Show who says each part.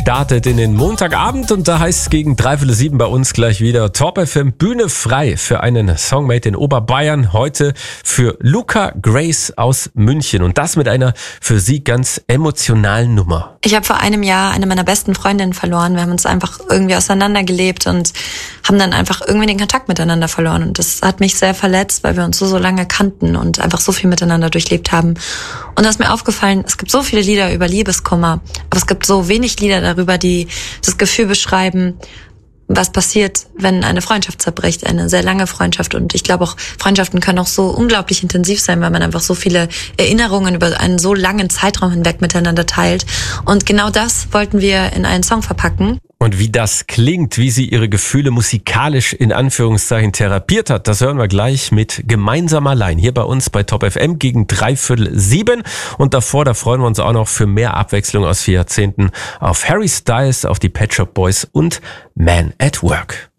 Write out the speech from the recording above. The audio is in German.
Speaker 1: startet in den Montagabend und da heißt es gegen 6:45 bei uns gleich wieder Top FM Bühne frei für einen Songmate in Oberbayern. Heute für Luca Grace aus München und das mit einer für sie ganz emotionalen Nummer.
Speaker 2: Ich habe vor einem Jahr eine meiner besten Freundinnen verloren. Wir haben uns einfach irgendwie auseinandergelebt und haben dann einfach irgendwie den Kontakt miteinander verloren. Und das hat mich sehr verletzt, weil wir uns so lange kannten und einfach so viel miteinander durchlebt haben. Und da ist mir aufgefallen, es gibt so viele Lieder über Liebeskummer, aber es gibt so wenig Lieder darüber, die das Gefühl beschreiben, was passiert, wenn eine Freundschaft zerbricht, eine sehr lange Freundschaft. Und ich glaube auch, Freundschaften können auch so unglaublich intensiv sein, weil man einfach so viele Erinnerungen über einen so langen Zeitraum hinweg miteinander teilt. Und genau das wollten wir in einen Song verpacken.
Speaker 1: Und wie das klingt, wie sie ihre Gefühle musikalisch in Anführungszeichen therapiert hat, das hören wir gleich mit Gemeinsam allein hier bei uns bei Top FM gegen 6:45. Und davor, da freuen wir uns auch noch für mehr Abwechslung aus 4 Jahrzehnten auf Harry Styles, auf die Pet Shop Boys und Man at Work.